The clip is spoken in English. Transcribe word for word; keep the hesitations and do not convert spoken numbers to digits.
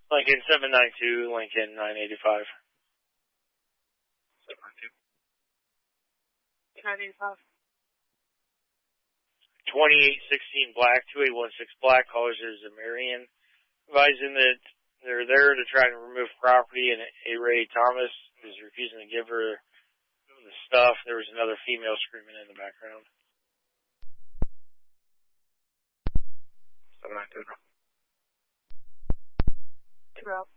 Lincoln seven nine two, Lincoln nine eighty-five. seven nine two. nine eighty-five. twenty-eight sixteen Black, two eight one six Black, callers is a Marion, advising that they're there to try to remove property, and A. Ray Thomas is refusing to give her the stuff. There was another female screaming in the background. seven nine two. Two out.